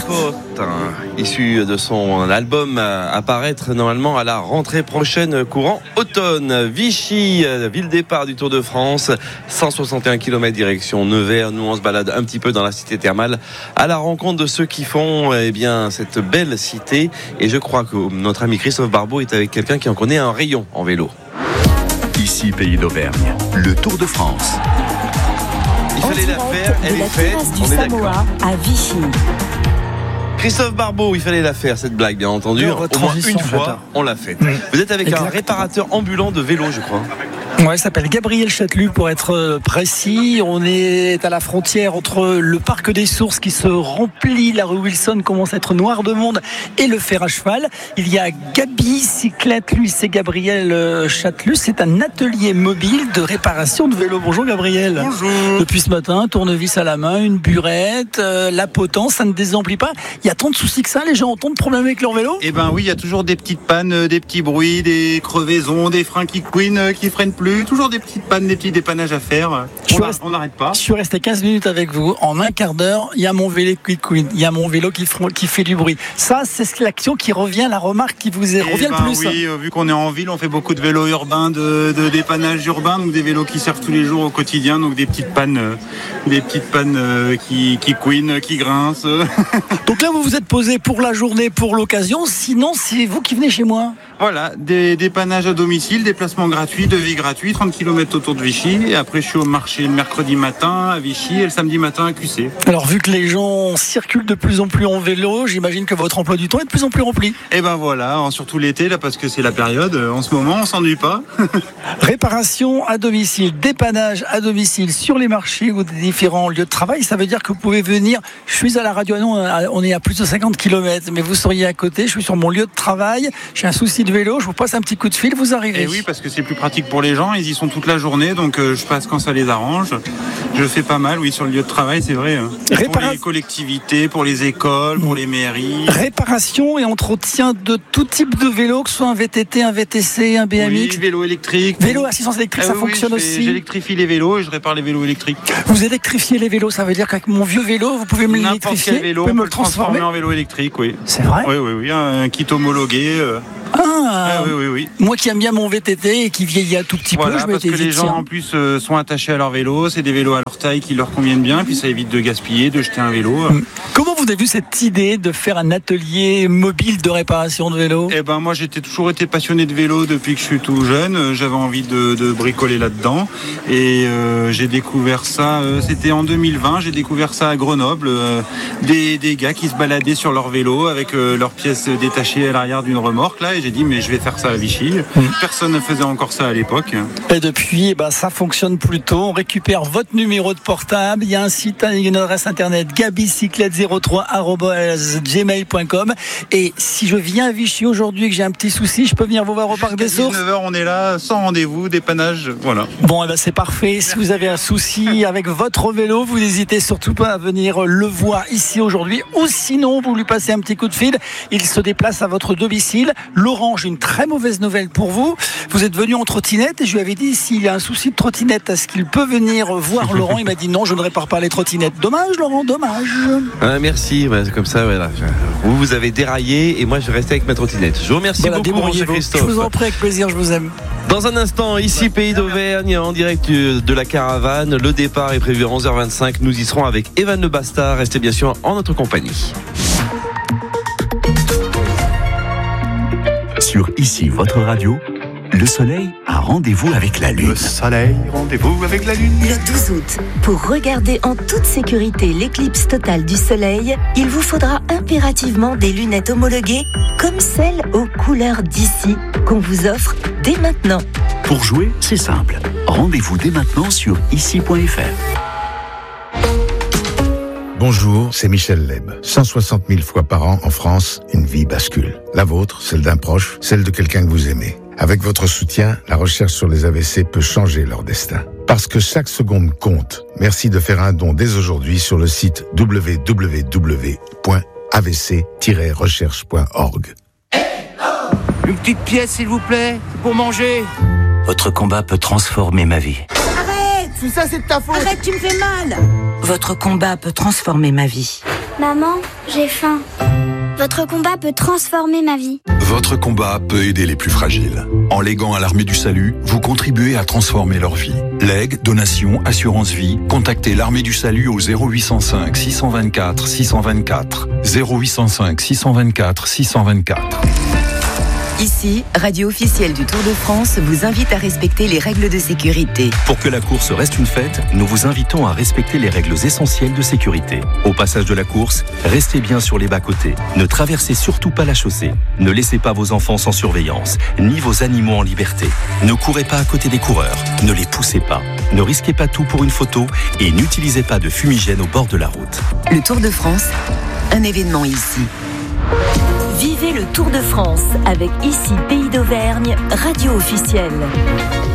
Faute, issu de son album à paraître normalement à la rentrée prochaine courant automne. Vichy, ville départ du Tour de France, 161 km direction Nevers. Nous on se balade un petit peu dans la cité thermale à la rencontre de ceux qui font cette belle cité. Et je crois que notre ami Christophe Barbeau est avec quelqu'un qui en connaît un rayon en vélo. Ici, pays d'Auvergne, le Tour de France. Il fallait la faire, elle est faite, on est d'accord. À Vichy. Christophe Barbeau, il fallait la faire cette blague, bien entendu. Au moins une fois, on l'a faite. Vous êtes avec un réparateur ambulant de vélo, je crois. Ouais, il s'appelle Gabriel Chatelus pour être précis. On est à la frontière entre le parc des Sources qui se remplit, la rue Wilson commence à être noire de monde, et le fer à cheval. Il y a Gabi Cyclette, lui c'est Gabriel Chatelus. C'est un atelier mobile de réparation de vélo. Bonjour Gabriel. Bonjour. Depuis ce matin, tournevis à la main, une burette, la potence, ça ne désemplit pas. Il y a tant de soucis que ça, les gens ont tant de problèmes avec leur vélo. Eh ben oui, il y a toujours des petites pannes, des petits bruits, des crevaisons, des freins qui couinent, qui freinent plus. Toujours des petites pannes, des petits dépannages à faire. On n'arrête pas. Je suis resté 15 minutes avec vous. En un quart d'heure, il y a mon vélo qui couine. Il y a mon vélo qui fait du bruit. Ça, c'est l'action qui revient, la remarque qui vous revient le plus. Oui, vu qu'on est en ville, on fait beaucoup de vélos urbains, de dépannage urbain, donc des vélos qui servent tous les jours au quotidien, donc des petites pannes qui couinent, qui grincent. Donc là, vous vous êtes posé pour la journée, pour l'occasion. Sinon, c'est vous qui venez chez moi. Voilà, des dépannages à domicile, déplacements gratuits, devis gratuits, 30 km autour de Vichy. Et après, je suis au marché le mercredi matin à Vichy et le samedi matin à QC. Alors, vu que les gens circulent de plus en plus en vélo, j'imagine que votre emploi du temps est de plus en plus rempli. Et ben voilà, surtout l'été, là, parce que c'est la période. En ce moment, on s'ennuie pas. Réparation à domicile, dépannage à domicile sur les marchés ou des différents lieux de travail. Ça veut dire que vous pouvez venir. Je suis à la radio, on est à plus de 50 km, mais vous seriez à côté. Je suis sur mon lieu de travail. J'ai un souci de vélo, je vous passe un petit coup de fil, vous arrivez. Et oui, parce que c'est plus pratique pour les gens, ils y sont toute la journée, donc je passe quand ça les arrange. Je fais pas mal, oui, sur le lieu de travail, c'est vrai. Pour les collectivités, pour les écoles, pour les mairies. Réparation et entretien de tout type de vélo, que ce soit un VTT, un VTC, un BMX. Oui, vélo électrique. Vélo assistance électrique, ça fonctionne aussi. J'électrifie les vélos et je répare les vélos électriques. Vous électrifiez les vélos, ça veut dire qu'avec mon vieux vélo, vous pouvez me l'électrifier. N'importe quel vélo, on peut le transformer en vélo électrique, oui. C'est vrai ? Oui, un kit homologué. Oui. Moi qui aime bien mon VTT et qui vieillit un tout petit peu, je parce que les gens en plus sont attachés à leur vélo, c'est des vélos à leur taille qui leur conviennent bien, puis ça évite de gaspiller, de jeter un vélo. Comment vous avez vu cette idée de faire un atelier mobile de réparation de vélo ? Eh ben moi j'ai toujours été passionné de vélo depuis que je suis tout jeune, j'avais envie de bricoler là-dedans et j'ai découvert ça, c'était en 2020, j'ai découvert ça à Grenoble, des gars qui se baladaient sur leur vélo avec leurs pièces détachées à l'arrière d'une remorque là, et j'ai dit mais je vais faire ça à Vichy. Personne ne faisait encore ça à l'époque. Et depuis, ça fonctionne plutôt. On récupère votre numéro de portable. Il y a un site, une adresse internet gabicyclette03@gmail.com. Et si je viens à Vichy aujourd'hui et que j'ai un petit souci, je peux venir vous voir au Parc des Sources. 19h, on est là, sans rendez-vous, dépannage, voilà. Bon, c'est parfait. Si vous avez un souci avec votre vélo, vous n'hésitez surtout pas à venir le voir ici aujourd'hui. Ou sinon, vous lui passez un petit coup de fil. Il se déplace à votre domicile. Laurent, j'ai une très mauvaise nouvelle pour vous. Vous êtes venu en trottinette et je lui avais dit s'il a un souci de trottinette, est-ce qu'il peut venir voir Laurent ? Il m'a dit non, je ne répare pas les trottinettes. Dommage Laurent, dommage. Merci, c'est comme ça, voilà. Vous avez déraillé et moi je restais avec ma trottinette. Je vous remercie beaucoup, mon cher Christophe. Je vous en prie, avec plaisir, je vous aime. Dans un instant, ici Pays d'Auvergne, en direct de la caravane. Le départ est prévu à 11h25. Nous y serons avec Evan Le Bastard. Restez bien sûr en notre compagnie. Sur Ici, votre radio, le soleil a rendez-vous avec la lune. Le soleil, rendez-vous avec la lune. Le 12 août, pour regarder en toute sécurité l'éclipse totale du soleil, il vous faudra impérativement des lunettes homologuées comme celles aux couleurs d'ici qu'on vous offre dès maintenant. Pour jouer, c'est simple. Rendez-vous dès maintenant sur ici.fr. Bonjour, c'est Michel Leb. 160 000 fois par an en France, une vie bascule. La vôtre, celle d'un proche, celle de quelqu'un que vous aimez. Avec votre soutien, la recherche sur les AVC peut changer leur destin. Parce que chaque seconde compte, merci de faire un don dès aujourd'hui sur le site www.avc-recherche.org. Une petite pièce, s'il vous plaît, pour manger. Votre combat peut transformer ma vie. Arrête! Tout ça, c'est de ta faute! Arrête, tu me fais mal! Votre combat peut transformer ma vie. Maman, j'ai faim. Votre combat peut transformer ma vie. Votre combat peut aider les plus fragiles. En léguant à l'Armée du Salut, vous contribuez à transformer leur vie. Legs, donations, assurance vie, contactez l'Armée du Salut au 0805 624 624. 0805 624 624. Ici, radio officielle du Tour de France vous invite à respecter les règles de sécurité. Pour que la course reste une fête, nous vous invitons à respecter les règles essentielles de sécurité. Au passage de la course, restez bien sur les bas-côtés. Ne traversez surtout pas la chaussée. Ne laissez pas vos enfants sans surveillance, ni vos animaux en liberté. Ne courez pas à côté des coureurs. Ne les poussez pas. Ne risquez pas tout pour une photo et n'utilisez pas de fumigène au bord de la route. Le Tour de France, un événement ici. Vivez le Tour de France avec Ici Pays d'Auvergne, radio officielle.